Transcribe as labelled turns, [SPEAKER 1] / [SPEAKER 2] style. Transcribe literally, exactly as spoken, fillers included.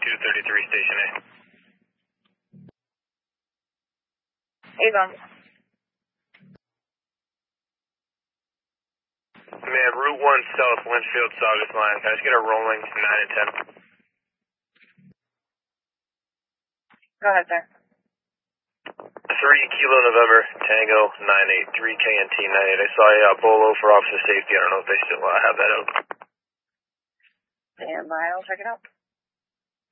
[SPEAKER 1] two thirty-three, Station A.
[SPEAKER 2] Avon.
[SPEAKER 1] Ma'am, Route one South, Lynchfield, Saugus line. Can I just get a rolling nine and ten?
[SPEAKER 2] Go ahead, sir.
[SPEAKER 1] three Kilo November, Tango nine eight, three K N T nine eight. I saw a uh, bolo for officer safety. I don't know if they still uh, have that out.
[SPEAKER 2] Stand by, I'll check it out.